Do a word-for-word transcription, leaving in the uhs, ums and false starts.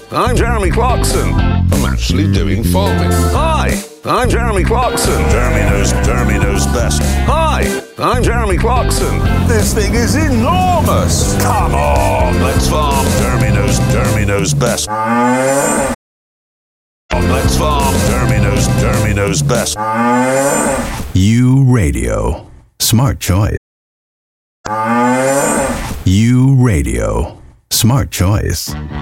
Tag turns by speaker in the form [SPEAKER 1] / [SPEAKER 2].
[SPEAKER 1] I'm Jeremy Clarkson. I'm actually doing farming. Hi, I'm Jeremy Clarkson.
[SPEAKER 2] Jeremy knows, Jeremy knows best.
[SPEAKER 1] Hi, I'm Jeremy Clarkson.
[SPEAKER 2] This thing is enormous. Come on, let's farm. Jeremy knows, Jeremy knows best. Let's farm. Jeremy knows, Jeremy knows best.
[SPEAKER 3] U Radio. Smart choice. U Radio. Smart choice.